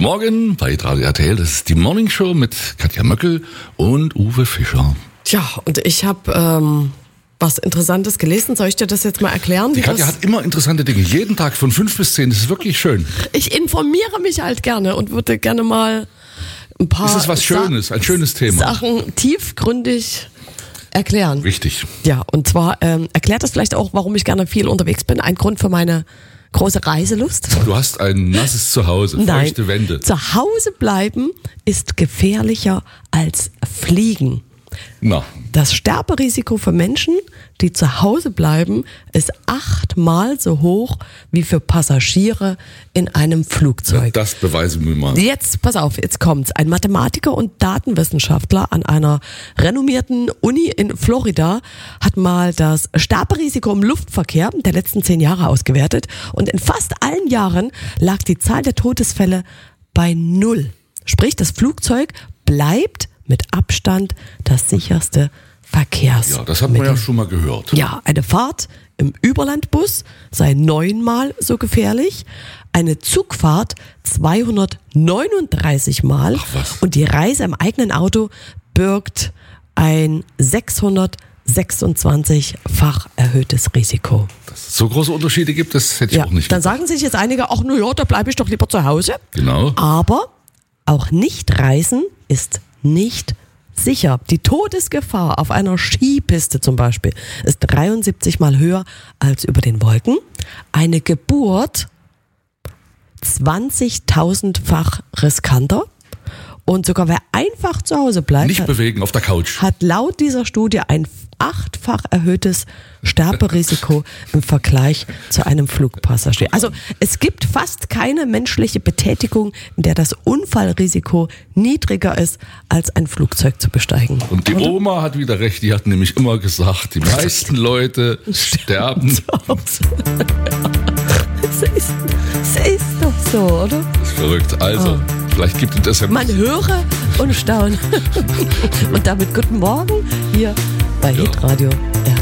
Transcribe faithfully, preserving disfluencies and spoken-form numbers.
Guten Morgen bei Radio R T L. Das ist die Morning Show mit Katja Möckel und Uwe Fischer. Tja, und ich habe ähm, was Interessantes gelesen. Soll ich dir das jetzt mal erklären? Die Katja hat immer interessante Dinge. Jeden Tag von fünf bis zehn. Das ist wirklich schön. Ich informiere mich halt gerne und würde gerne mal ein paar Ist es was Schönes, Sa- ein schönes Thema? Sachen tiefgründig erklären. Richtig. Ja, und zwar ähm, erklärt das vielleicht auch, warum ich gerne viel unterwegs bin. Ein Grund für meine große Reiselust. Du hast ein nasses Zuhause, Nein, feuchte Wände. Zu Hause bleiben ist gefährlicher als fliegen. Na. Das Sterberisiko für Menschen, die zu Hause bleiben, ist achtmal so hoch wie für Passagiere in einem Flugzeug. Das beweisen wir mal. Jetzt, pass auf, jetzt kommt's. Ein Mathematiker und Datenwissenschaftler an einer renommierten Uni in Florida hat mal das Sterberisiko im Luftverkehr der letzten zehn Jahre ausgewertet und in fast allen Jahren lag die Zahl der Todesfälle bei null. Sprich, das Flugzeug bleibt mit Abstand das sicherste Verkehrsmittel. Ja, das hat man ja schon mal gehört. Ja, eine Fahrt im Überlandbus sei neunmal so gefährlich, eine Zugfahrt zweihundertneununddreißig Mal. Ach, was? Und die Reise im eigenen Auto birgt ein sechshundertsechsundzwanzig-fach erhöhtes Risiko. Dass es so große Unterschiede gibt, das hätte ich Ja, auch nicht dann gedacht. sagen sich jetzt einige, ach na ja, da bleibe ich doch lieber zu Hause. Genau. Aber auch nicht reisen ist nicht sicher. Die Todesgefahr auf einer Skipiste zum Beispiel ist dreiundsiebzig Mal höher als über den Wolken. Eine Geburt zwanzigtausendfach riskanter. Und sogar wer einfach zu Hause bleibt, Nicht hat, bewegen auf der Couch. hat laut dieser Studie ein achtfach erhöhtes Sterberisiko im Vergleich zu einem Flugpassagier. Also es gibt fast keine menschliche Betätigung, in der das Unfallrisiko niedriger ist, als ein Flugzeug zu besteigen. Und die Oma hat wieder recht, die hat nämlich immer gesagt, die meisten Leute sterben. Zu Hause. Es ist, es ist doch so, oder? Das ist verrückt. Also, Oh. vielleicht gibt es das ja. Man höre und staune. Und damit guten Morgen hier bei Ja. Hitradio R T L.